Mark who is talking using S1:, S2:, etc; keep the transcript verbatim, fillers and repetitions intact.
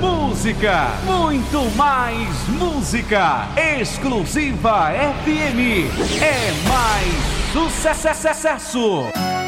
S1: música, muito mais música. Exclusiva F M. É mais sucesso.